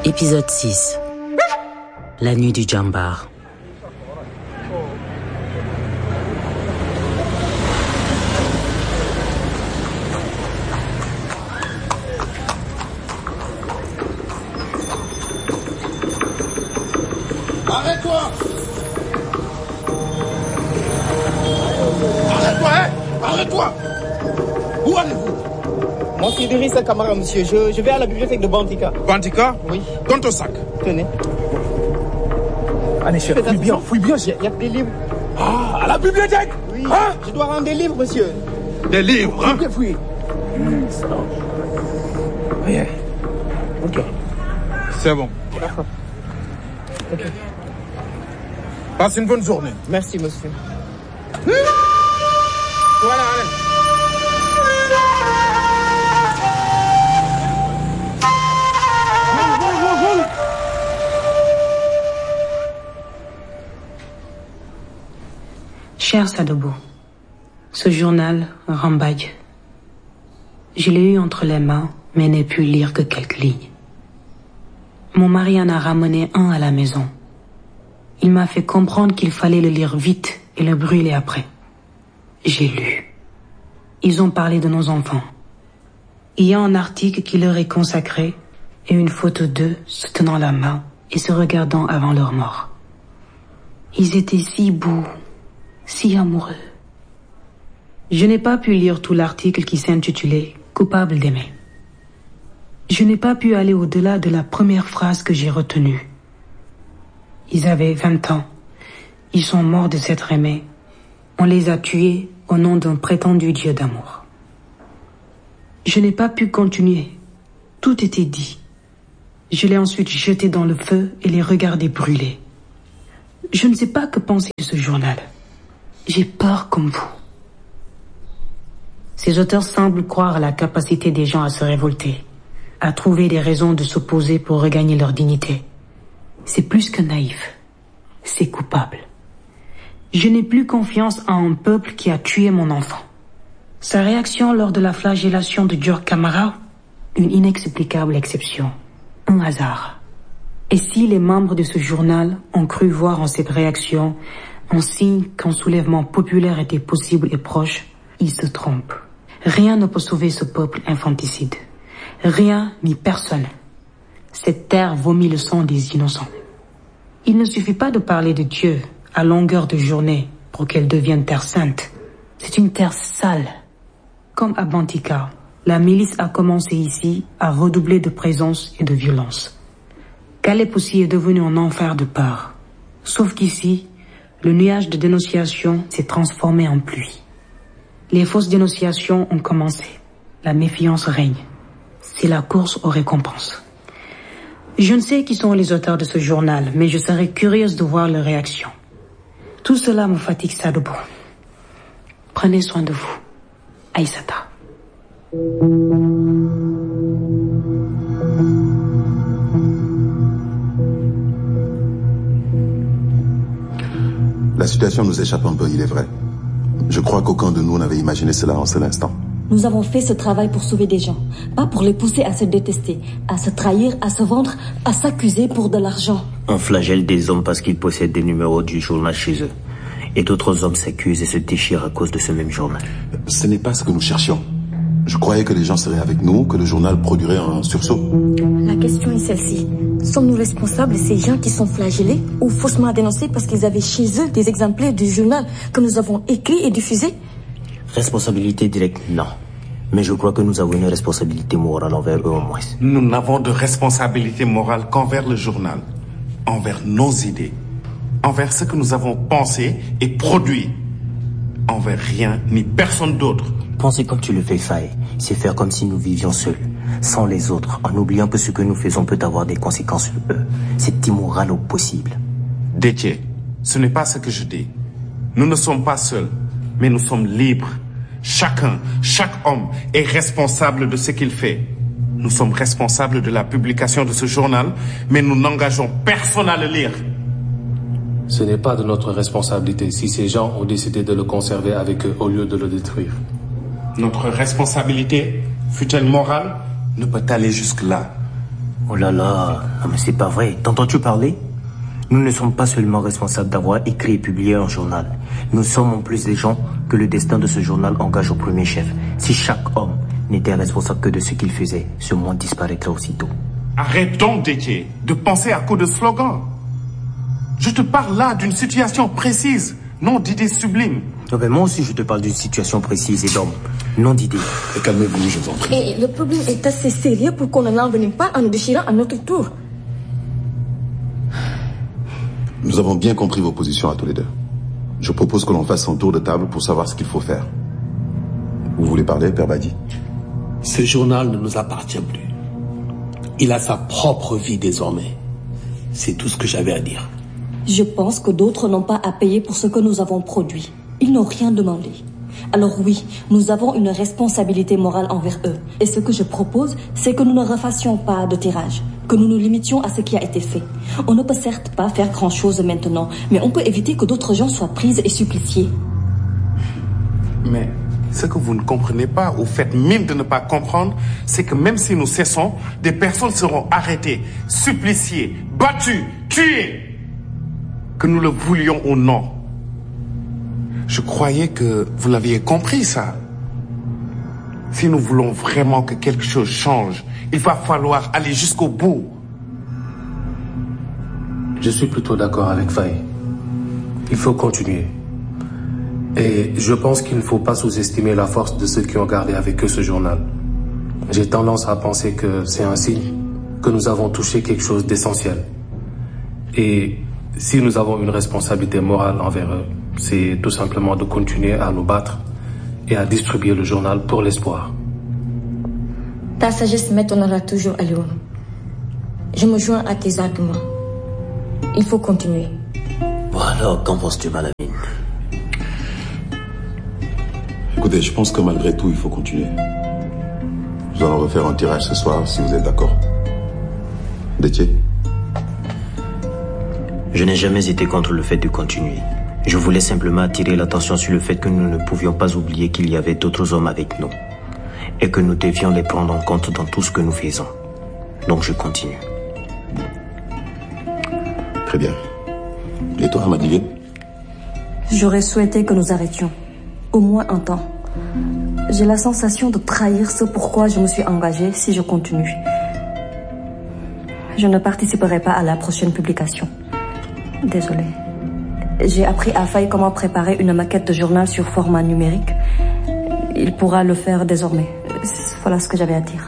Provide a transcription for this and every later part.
Épisode 6. La nuit du Djambar. Arrête-toi! Arrête-toi, hein! Arrête-toi! Où allez-vous? Moi, c'est Idrissa Kamara, monsieur. Je vais à la bibliothèque de Bantika. Bantika? Oui. Dans ton sac. Tenez. Allez, cher, fouille bien. Il y a des livres. Ah, à la bibliothèque? Oui. Hein? Je dois rendre des livres, monsieur. Des livres, hein? Fouille. Rien. Ok. C'est bon. D'accord. Ok. Passe une bonne journée. Merci, monsieur. Voilà, allez. Cher Sadibou, ce journal Rambaye, je l'ai eu entre les mains, mais n'ai pu lire que quelques lignes. Mon mari en a ramené un à la maison. Il m'a fait comprendre qu'il fallait le lire vite et le brûler après. J'ai lu. Ils ont parlé de nos enfants. Il y a un article qui leur est consacré et une photo d'eux se tenant la main et se regardant avant leur mort. Ils étaient si beaux, si amoureux. Je n'ai pas pu lire tout l'article qui s'intitulait « Coupable d'aimer ». Je n'ai pas pu aller au-delà de la première phrase que j'ai retenue. Ils avaient 20 ans. Ils sont morts de s'être aimés. On les a tués au nom d'un prétendu dieu d'amour. Je n'ai pas pu continuer. Tout était dit. Je l'ai ensuite jeté dans le feu et les regardé brûler. Je ne sais pas que penser de ce journal. J'ai peur comme vous. Ces auteurs semblent croire à la capacité des gens à se révolter, à trouver des raisons de s'opposer pour regagner leur dignité. C'est plus que naïf. C'est coupable. Je n'ai plus confiance en un peuple qui a tué mon enfant. Sa réaction lors de la flagellation de Dior Kamara, une inexplicable exception, un hasard. Et si les membres de ce journal ont cru voir en cette réaction un signe qu'un soulèvement populaire était possible et proche, ils se trompent. Rien ne peut sauver ce peuple infanticide. Rien ni personne. Cette terre vomit le sang des innocents. Il ne suffit pas de parler de Dieu à longueur de journée pour qu'elle devienne terre sainte. C'est une terre sale. Comme à Bantika, la milice a commencé ici à redoubler de présence et de violence. Calep aussi est devenu un enfer de peur. Sauf qu'ici, le nuage de dénonciation s'est transformé en pluie. Les fausses dénonciations ont commencé. La méfiance règne. C'est la course aux récompenses. Je ne sais qui sont les auteurs de ce journal, mais je serais curieuse de voir leurs réactions. Tout cela me fatigue, Sadibou. Prenez soin de vous. Aïssata. La situation nous échappe un peu, il est vrai. Je crois qu'aucun de nous n'avait imaginé cela en seul instant. Nous avons fait ce travail pour sauver des gens, pas pour les pousser à se détester, à se trahir, à se vendre, à s'accuser pour de l'argent. On flagelle des hommes parce qu'ils possèdent des numéros du journal chez eux. Et d'autres hommes s'accusent et se déchirent à cause de ce même journal. Ce n'est pas ce que nous cherchions. Je croyais que les gens seraient avec nous, que le journal produirait un sursaut. La question est celle-ci. Sommes-nous responsables de ces gens qui sont flagellés ou faussement dénoncés parce qu'ils avaient chez eux des exemplaires du journal que nous avons écrit et diffusé? Responsabilité directe, non. Mais je crois que nous avons une responsabilité morale envers eux au moins. Nous n'avons de responsabilité morale qu'envers le journal, envers nos idées, envers ce que nous avons pensé et produit, envers rien ni personne d'autre. Penser comme tu le fais, Faye, c'est faire comme si nous vivions seuls, sans les autres, en oubliant que ce que nous faisons peut avoir des conséquences sur eux. C'est immoral au possible. Détier, ce n'est pas ce que je dis. Nous ne sommes pas seuls, mais nous sommes libres. Chacun, chaque homme est responsable de ce qu'il fait. Nous sommes responsables de la publication de ce journal, mais nous n'engageons personne à le lire. Ce n'est pas de notre responsabilité si ces gens ont décidé de le conserver avec eux au lieu de le détruire. Notre responsabilité, fût-elle morale, ne peut aller jusque-là. Oh là là, non mais c'est pas vrai. T'entends-tu parler? Nous ne sommes pas seulement responsables d'avoir écrit et publié un journal. Nous sommes en plus des gens que le destin de ce journal engage au premier chef. Si chaque homme n'était responsable que de ce qu'il faisait, ce monde disparaîtrait aussitôt. Arrête donc, Détier, de penser à coups de slogan. Je te parle là d'une situation précise, non d'idées sublimes. Oh ben moi aussi je te parle d'une situation précise et d'homme, non d'idées. Calmez-vous, je vous en prie. Et le problème est assez sérieux pour qu'on n'en vienne pas en nous déchirant à notre tour. Nous avons bien compris vos positions à tous les deux. Je propose que l'on fasse un tour de table pour savoir ce qu'il faut faire. Vous voulez parler, Père Badi? Ce journal ne nous appartient plus. Il a sa propre vie désormais. C'est tout ce que j'avais à dire. Je pense que d'autres n'ont pas à payer pour ce que nous avons produit. Ils n'ont rien demandé. Alors oui, nous avons une responsabilité morale envers eux. Et ce que je propose, c'est que nous ne refassions pas de tirage, que nous nous limitions à ce qui a été fait. On ne peut certes pas faire grand-chose maintenant, mais on peut éviter que d'autres gens soient pris et suppliciés. Mais ce que vous ne comprenez pas, ou faites mine de ne pas comprendre, c'est que même si nous cessons, des personnes seront arrêtées, suppliciées, battues, tuées. Que nous le voulions ou non. Je croyais que vous l'aviez compris, ça. Si nous voulons vraiment que quelque chose change, il va falloir aller jusqu'au bout. Je suis plutôt d'accord avec Faye. Il faut continuer. Et je pense qu'il ne faut pas sous-estimer la force de ceux qui ont gardé avec eux ce journal. J'ai tendance à penser que c'est un signe que nous avons touché quelque chose d'essentiel. Et si nous avons une responsabilité morale envers eux, c'est tout simplement de continuer à nous battre et à distribuer le journal pour l'espoir. Ta sagesse m'étonnera toujours, Alioune. Je me joins à tes arguments. Il faut continuer. Bon alors, qu'en penses-tu, Malamine? Écoutez, je pense que malgré tout, il faut continuer. Nous allons refaire un tirage ce soir, si vous êtes d'accord. Détier? Je n'ai jamais été contre le fait de continuer. Je voulais simplement attirer l'attention sur le fait que nous ne pouvions pas oublier qu'il y avait d'autres hommes avec nous et que nous devions les prendre en compte dans tout ce que nous faisons. Donc je continue. Très bien. Et toi, Madeleine? J'aurais souhaité que nous arrêtions. Au moins un temps. J'ai la sensation de trahir ce pourquoi je me suis engagée si je continue. Je ne participerai pas à la prochaine publication. Désolée. J'ai appris à Faye comment préparer une maquette de journal sur format numérique. Il pourra le faire désormais. Voilà ce que j'avais à dire.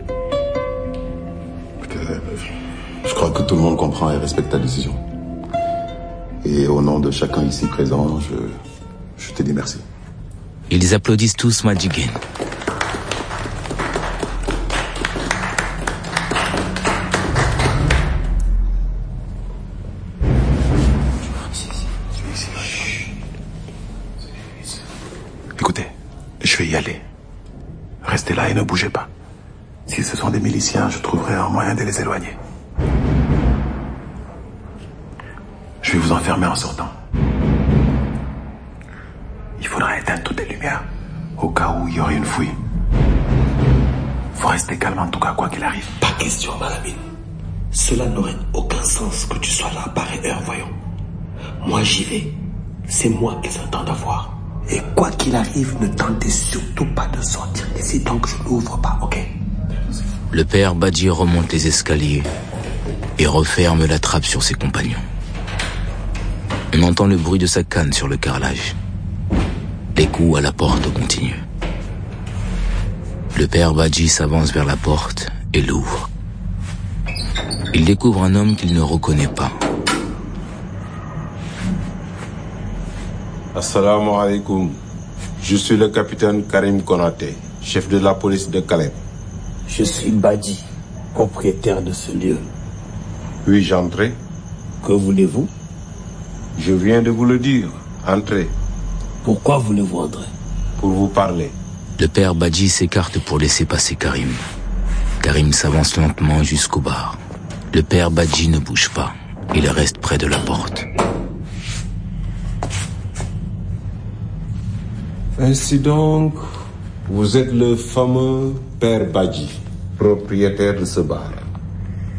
Je crois que tout le monde comprend et respecte ta décision. Et au nom de chacun ici présent, je te dis merci. Ils applaudissent tous Madjiguène. Écoutez, je vais y aller. Restez là et ne bougez pas. Si ce sont des miliciens, je trouverai un moyen de les éloigner. Je vais vous enfermer en sortant. Il faudra éteindre toutes les lumières, au cas où il y aurait une fouille. Faut rester calme en tout cas, quoi qu'il arrive. Pas question, Malamine. Cela n'aurait aucun sens que tu sois là à pareille heure, voyons. Moi, j'y vais. C'est moi qu'ils attendent à voir. Et quoi qu'il arrive, ne tentez surtout pas de sortir d'ici tant que je n'ouvre pas, ok? Le père Badji remonte les escaliers et referme la trappe sur ses compagnons. On entend le bruit de sa canne sur le carrelage. Les coups à la porte continuent. Le père Badji s'avance vers la porte et l'ouvre. Il découvre un homme qu'il ne reconnaît pas. Assalamu alaikum. Je suis le capitaine Karim Konaté, chef de la police de Calais. Je suis Badji, propriétaire de ce lieu. Puis-je entrer? Que voulez-vous? Je viens de vous le dire. Entrez. Pourquoi voulez-vous entrer? Pour vous parler. Le père Badji s'écarte pour laisser passer Karim. Karim s'avance lentement jusqu'au bar. Le père Badji ne bouge pas. Il reste près de la porte. Ainsi donc, vous êtes le fameux père Badji, propriétaire de ce bar.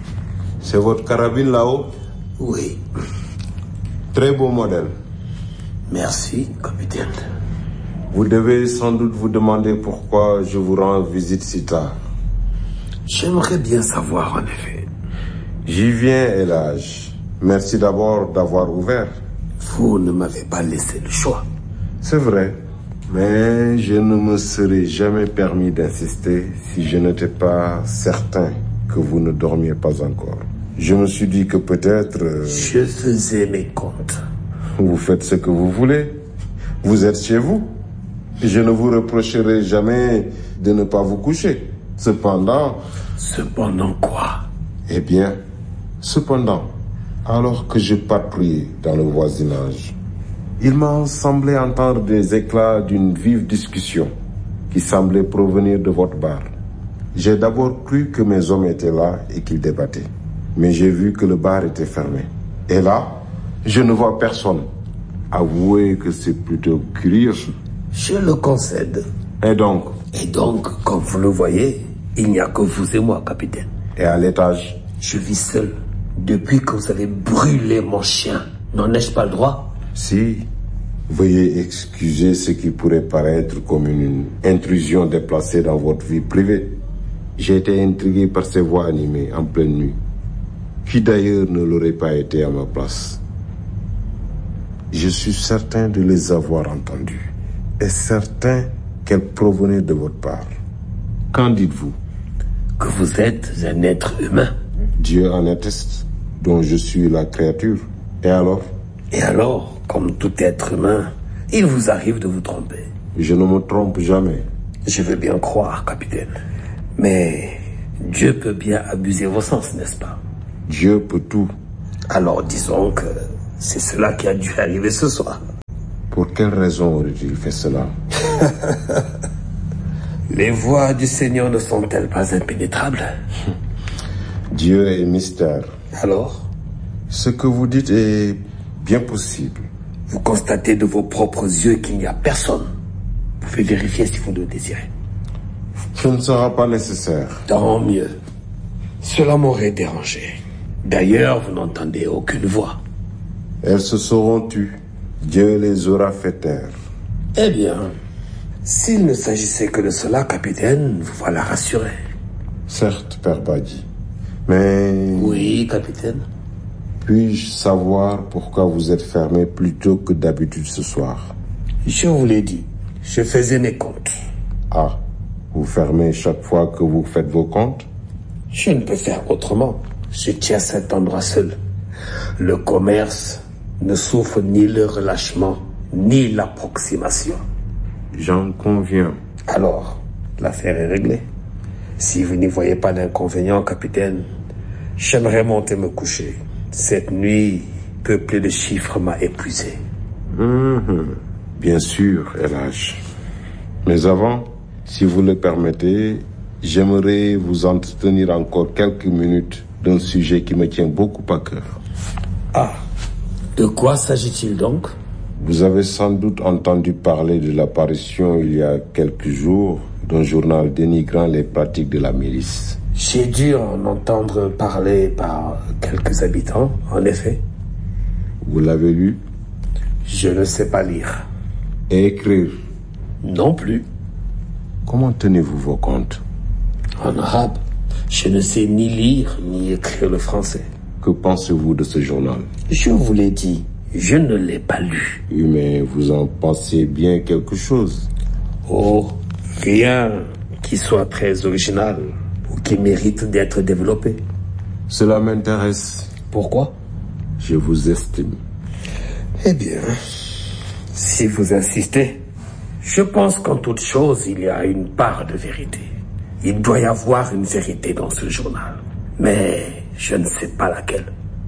C'est votre carabine là-haut? Oui. Très beau modèle. Merci, capitaine. Vous devez sans doute vous demander pourquoi je vous rends visite si tard. J'aimerais bien savoir, en effet. J'y viens, Elhadj. Merci d'abord d'avoir ouvert. Vous ne m'avez pas laissé le choix. C'est vrai. Mais je ne me serais jamais permis d'insister si je n'étais pas certain que vous ne dormiez pas encore. Je me suis dit que peut-être... Je faisais mes comptes. Vous faites ce que vous voulez. Vous êtes chez vous. Je ne vous reprocherai jamais de ne pas vous coucher. Cependant... Cependant quoi? Eh bien, cependant, alors que je patrouillais dans le voisinage, il m'a semblé entendre des éclats d'une vive discussion qui semblait provenir de votre bar. J'ai d'abord cru que mes hommes étaient là et qu'ils débattaient. Mais j'ai vu que le bar était fermé. Et là, je ne vois personne. Avouez que c'est plutôt curieux. Je le concède. Et donc? Et donc, comme vous le voyez, il n'y a que vous et moi, capitaine. Et à l'étage? Je vis seul. Depuis que vous avez brûlé mon chien, n'en ai-je pas le droit? Si. Veuillez excuser ce qui pourrait paraître comme une intrusion déplacée dans votre vie privée. J'ai été intrigué par ces voix animées en pleine nuit. Qui d'ailleurs ne l'aurait pas été à ma place? Je suis certain de les avoir entendues et certain qu'elles provenaient de votre part. Qu'en dites-vous? Que vous êtes un être humain. Dieu en atteste, dont je suis la créature. Et alors? Et alors, comme tout être humain, il vous arrive de vous tromper. Je ne me trompe jamais. Je veux bien croire, capitaine. Mais Dieu peut bien abuser vos sens, n'est-ce pas? Dieu peut tout. Alors disons que c'est cela qui a dû arriver ce soir. Pour quelle raison aurait-il fait cela? Les voies du Seigneur ne sont-elles pas impénétrables? Dieu est mystère. Alors? Ce que vous dites est bien possible. Vous constatez de vos propres yeux qu'il n'y a personne. Vous pouvez vérifier si vous le désirez. Ce ne sera pas nécessaire. Tant mieux. Cela m'aurait dérangé. D'ailleurs, vous n'entendez aucune voix. Elles se seront tues. Dieu les aura fait taire. Eh bien, s'il ne s'agissait que de cela, capitaine, vous voilà rassuré. Certes, Père Badji. Mais... Oui, capitaine. Puis-je savoir pourquoi vous êtes fermé plus tôt que d'habitude ce soir? Je vous l'ai dit. Je faisais mes comptes. Ah, vous fermez chaque fois que vous faites vos comptes? Je ne peux faire autrement. Je tiens cet endroit seul. Le commerce ne souffre ni le relâchement, ni l'approximation. J'en conviens. Alors, l'affaire est réglée. Si vous n'y voyez pas d'inconvénient, capitaine, j'aimerais monter me coucher. Cette nuit peuplée de chiffres m'a épuisé. Bien sûr, Elhadj. Mais avant, si vous le permettez, j'aimerais vous entretenir encore quelques minutes d'un sujet qui me tient beaucoup à cœur. Ah, de quoi s'agit-il donc? Vous avez sans doute entendu parler de l'apparition il y a quelques jours d'un journal dénigrant les pratiques de la milice. J'ai dû en entendre parler par quelques habitants, en effet. Vous l'avez lu? Je ne sais pas lire. Et écrire? Non plus. Comment tenez-vous vos comptes? En arabe. Je ne sais ni lire ni écrire le français. Que pensez-vous de ce journal? Je vous l'ai dit, je ne l'ai pas lu. Oui, mais vous en pensez bien quelque chose? Oh, rien qui soit très original ou qui mérite d'être développé. Cela m'intéresse. Pourquoi? Je vous estime. Eh bien, si vous insistez, je pense qu'en toute chose, il y a une part de vérité. Il doit y avoir une vérité dans ce journal. Mais je ne sais pas laquelle.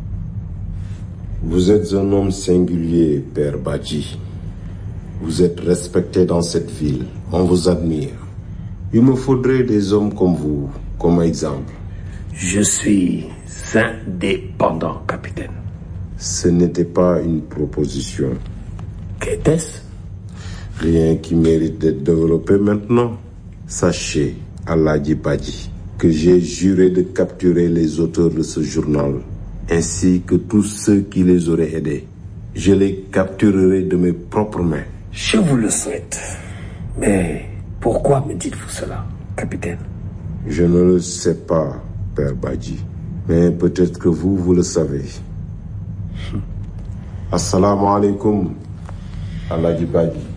Vous êtes un homme singulier, Père Badji. Vous êtes respecté dans cette ville. On vous admire. Il me faudrait des hommes comme vous, comme exemple. Je suis indépendant, capitaine. Ce n'était pas une proposition. Qu'était-ce? Rien qui mérite d'être développé maintenant. Sachez, Alhaji Badji, que j'ai juré de capturer les auteurs de ce journal, ainsi que tous ceux qui les auraient aidés. Je les capturerai de mes propres mains. Je vous le souhaite. Mais pourquoi me dites-vous cela, capitaine? Je ne le sais pas, Père Badji. Mais peut-être que vous le savez. Assalamu alaikum, Alhaji Badji.